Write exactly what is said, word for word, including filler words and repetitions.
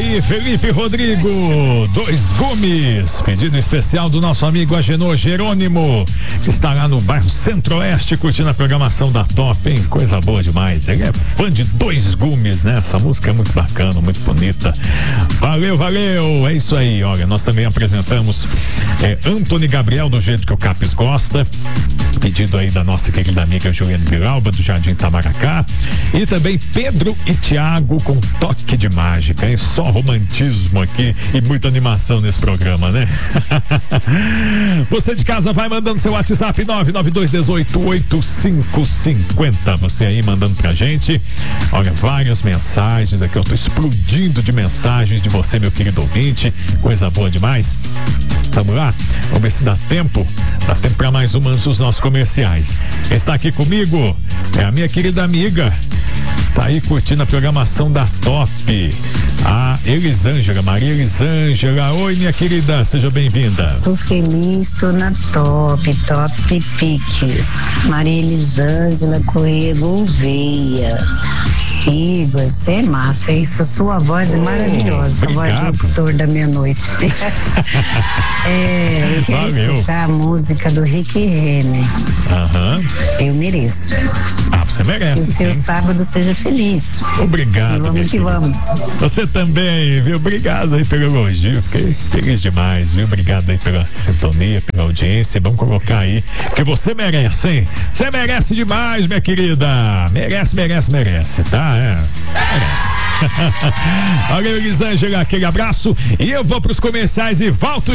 aí, Felipe Rodrigo, Dois Gumes, pedido especial do nosso amigo Agenor Jerônimo, que está lá no bairro Centro-Oeste curtindo a programação da Top, hein? Coisa boa demais, ele é fã de Dois Gumes, né? Essa música é muito bacana, muito bonita. Valeu, valeu, é isso aí, olha, nós também apresentamos é, Antony Gabriel, do jeito que o Capes gosta, pedido aí da nossa querida amiga Juliane Biralba, do Jardim Itamaracá, e também Pedro e Tiago com Toque de Mágica, hein? Só romantismo aqui e muita animação nesse programa, né? Você de casa vai mandando seu WhatsApp nove nove dois um oito oito cinco cinco zero, você aí mandando pra gente, olha, várias mensagens aqui, eu tô explodindo de mensagens de você, meu querido ouvinte, coisa boa demais. Vamos lá, vamos ver se dá tempo, dá tempo pra mais uma dos nossos comerciais. Quem está aqui comigo é a minha querida amiga, tá aí curtindo a programação da Top, a Elisângela, Maria Elisângela. Oi, minha querida, seja bem-vinda. Tô feliz, tô na Top, Top Piques. Maria Elisângela Correia Gouveia. Igor, você é massa, isso, sua voz é maravilhosa, a voz do locutor da meia-noite. É, eu quero Valeu. escutar a música do Rick Renner. Aham. Eu mereço. Ah, você merece. Que o seu sim. sábado seja feliz. Obrigado. E vamos que vamos. Você também, viu? Obrigado aí pelo elogio. Fiquei feliz demais, viu? Obrigado aí pela sintonia, pela audiência. Vamos colocar aí, porque você merece, hein? Você merece demais, minha querida. Merece, merece, merece, tá? É. Merece. Olha, Elisângela, aquele abraço. E eu vou pros comerciais e volto